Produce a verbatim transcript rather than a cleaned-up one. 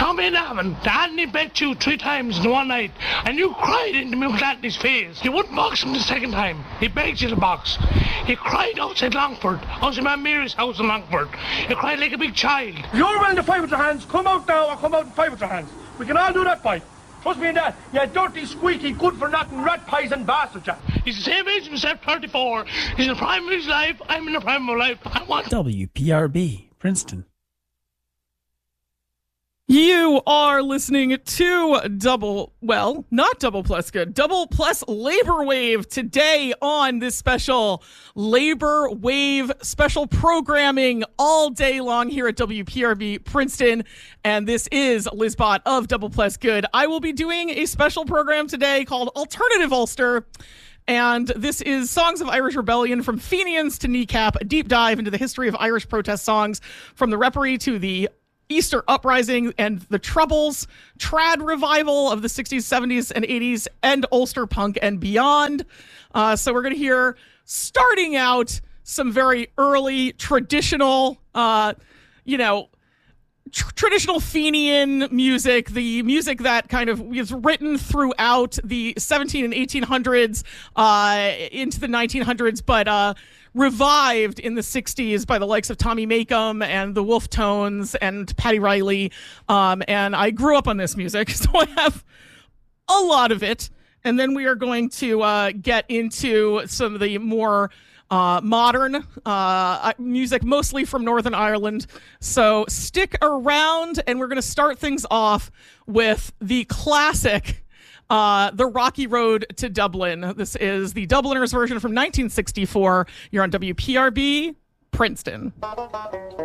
Tommy Navan, Anthony bet you three times in one night, and you cried into Mick Anthony's face. You wouldn't box him the second time. He begged you to box. He cried outside Longford, outside my Mary's house in Longford. He cried like a big child. If you're willing to fight with your hands, come out now or come out and fight with your hands. We can all do that fight. Trust me in that. You dirty, squeaky, good-for-nothing, rat-poison bastard, Jack. He's the same age as himself, thirty-four. He's in the prime of his life. I'm in the prime of my life. I want... W P R B, Princeton. You are listening to Double, well, not Double Plus Good, Double Plus Labor Wave today on this special Labor Wave special programming all day long here at W P R B Princeton. And this is Liz Bott of Double Plus Good. I will be doing a special program today called Alternative Ulster. And this is Songs of Irish Rebellion from Fenians to Kneecap, a deep dive into the history of Irish protest songs from the Reparee to the Easter Uprising and the Troubles, trad revival of the sixties, seventies, and eighties, and Ulster punk and beyond. Uh, so we're going to hear, starting out, some very early traditional, uh, you know, tr- traditional Fenian music, the music that kind of was written throughout the seventeen and eighteen hundreds uh, into the nineteen hundreds, but uh, revived in the sixties by the likes of Tommy Makem and the Wolf Tones and Paddy Riley. Um, and I grew up on this music, so I have a lot of it. And then we are going to uh, get into some of the more uh, modern uh, music, mostly from Northern Ireland. So stick around, and we're going to start things off with the classic Uh, The Rocky Road to Dublin. This is the Dubliners version from nineteen sixty-four. You're on W P R B, Princeton.